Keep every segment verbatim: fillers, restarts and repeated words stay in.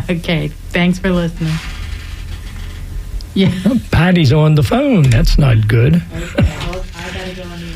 Okay, thanks for listening. Yeah. Oh, Patty's on the phone. That's not good. Okay, well, I gotta go on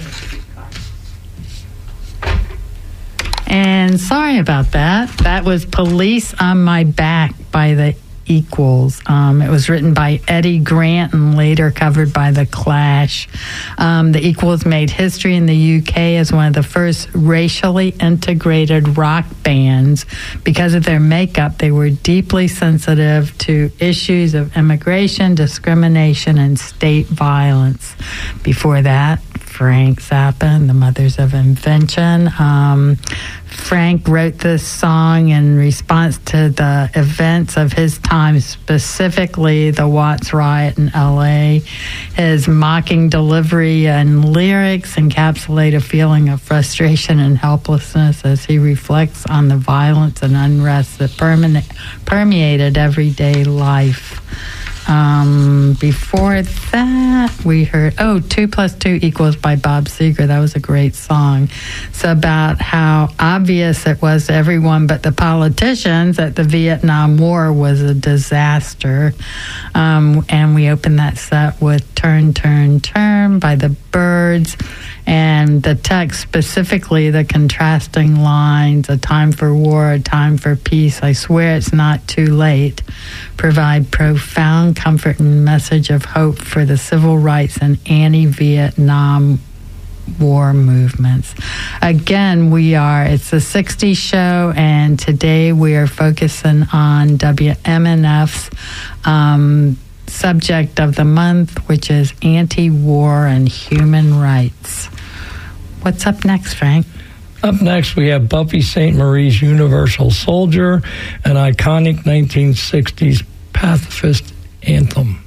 the air. And sorry about that. That was Police on My Back by the Equals. Um, it was written by Eddie Grant and later covered by The Clash. Um, the Equals made history in the U K as one of the first racially integrated rock bands. Because of their makeup, they were deeply sensitive to issues of immigration, discrimination, and state violence. Before that, Frank Zappa and the Mothers of Invention. Um, Frank wrote this song in response to the events of his time, specifically the Watts riot in L A. His mocking delivery and lyrics encapsulate a feeling of frustration and helplessness as he reflects on the violence and unrest that perme- permeated everyday life. Um, before that, we heard, oh, Two Plus Two Equals by Bob Seger. That was a great song. It's about how obvious it was to everyone but the politicians that the Vietnam War was a disaster. Um, and we opened that set with Turn, Turn, Turn by the Byrds. And the text, specifically the contrasting lines, a time for war, a time for peace, I swear it's not too late, provide profound comfort and message of hope for the civil rights and anti-Vietnam war movements. Again, we are, it's the sixties show, and today we are focusing on W M N F's um, subject of the month, which is anti-war and human rights. What's up next, Frank? Up next, we have Buffy Sainte Marie's Universal Soldier, an iconic nineteen sixties pacifist anthem.